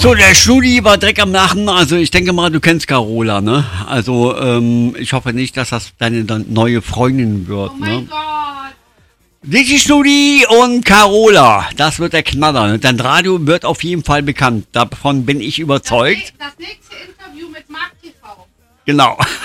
So, der Schnudi war Dreck am Lachen. Also ich denke mal, du kennst Carola, ne? Also ich hoffe nicht, dass das deine neue Freundin wird, Oh mein ne? Gott. Digi Schnudi und Carola, das wird der Knaller. Dein Radio wird auf jeden Fall bekannt. Davon bin ich überzeugt. Das nächste Interview mit Markt TV. Genau.